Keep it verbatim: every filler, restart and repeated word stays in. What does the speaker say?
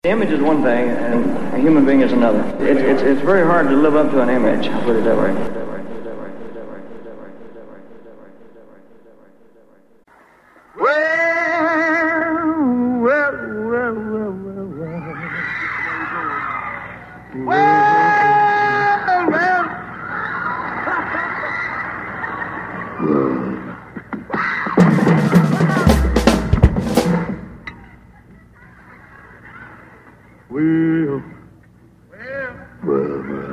The image is one thing, and a human being is another. It, it's, it's very hard to live up to an image, I'll put it that way. Well, well, well, well, well, well. Well.